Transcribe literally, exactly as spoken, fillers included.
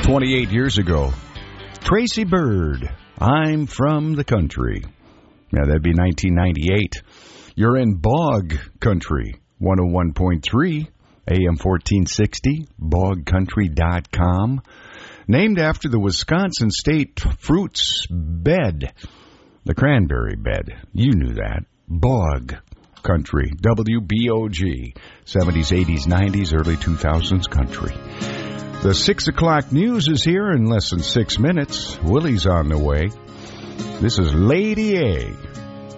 twenty-eight years ago. Tracy Byrd, I'm from the country. Yeah, that'd be nineteen ninety-eight. You're in Bog Country, one oh one point three, A M fourteen sixty, bog country dot com. Named after the Wisconsin State Fruits bed, the cranberry bed. You knew that. Bog Country, W B O G, seventies, eighties, nineties, early two thousands country. The six o'clock news is here in less than six minutes. Willie's on the way. This is Lady A.